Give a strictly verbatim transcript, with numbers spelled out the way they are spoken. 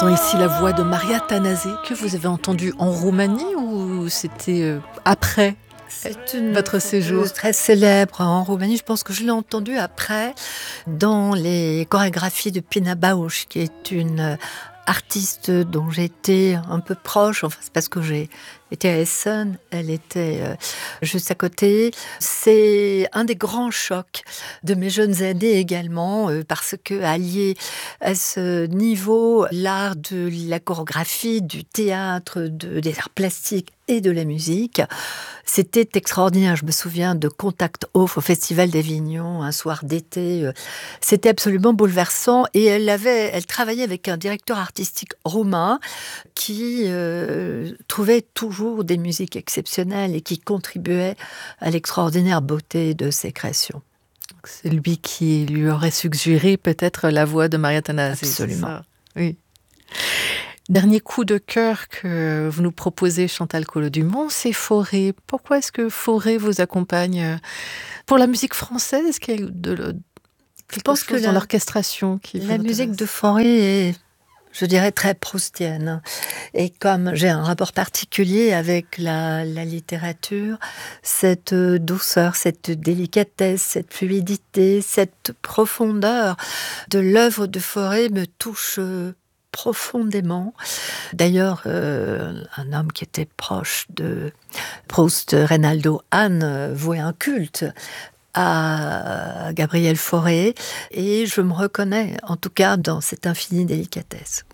entend ici la voix de Maria Thanase, que vous avez entendue en Roumanie ou c'était euh, après C'est une votre séjour très célèbre en Roumanie. Je pense que je l'ai entendue après dans les chorégraphies de Pina Bausch, qui est une artiste dont j'étais un peu proche. Enfin, c'est parce que j'ai été à Essen, elle était euh, juste à côté. C'est un des grands chocs de mes jeunes années également, euh, parce que allier à ce niveau l'art de la chorégraphie, du théâtre, de, des arts plastiques et de la musique, c'était extraordinaire. Je me souviens de Contact Off au Festival d'Avignon, un soir d'été. C'était absolument bouleversant. Et elle avait, elle travaillait avec un directeur artistique roumain qui euh, trouvait toujours des musiques exceptionnelles et qui contribuait à l'extraordinaire beauté de ses créations. C'est lui qui lui aurait suggéré peut-être la voix de Maria Thanase. Absolument. Oui. Dernier coup de cœur que vous nous proposez, Chantal Collot-Dumont, c'est Fauré. Pourquoi est-ce que Fauré vous accompagne pour la musique française? Est-ce qu'il y a de, de, Je pense que dans la, l'orchestration qui la musique de Fauré est, je dirais, très proustienne. Et comme j'ai un rapport particulier avec la, la littérature, cette douceur, cette délicatesse, cette fluidité, cette profondeur de l'œuvre de Fauré me touche profondément. D'ailleurs, euh, un homme qui était proche de Proust, Reynaldo Hahn, euh, vouait un culte à Gabriel Fauré, et je me reconnais en tout cas dans cette infinie délicatesse.